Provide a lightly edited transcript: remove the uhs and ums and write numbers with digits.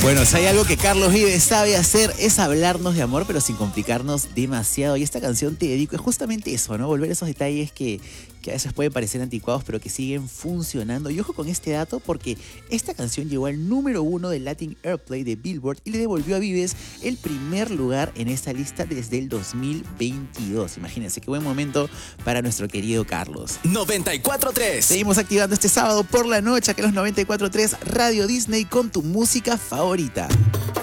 Bueno, si hay algo que Carlos Vives sabe hacer es hablarnos de amor, pero sin complicarnos demasiado. Y esta canción Te Dedico es justamente eso, ¿no? Volver a esos detalles que a veces pueden parecer anticuados, pero que siguen funcionando. Y ojo con este dato, porque esta canción llegó al número 1 del Latin Airplay de Billboard y le devolvió a Vives el primer lugar en esta lista desde el 2022. Imagínense qué buen momento para nuestro querido Carlos. 94.3. Seguimos activando este sábado por la noche, acá en los 94.3 Radio Disney con tu música favorita.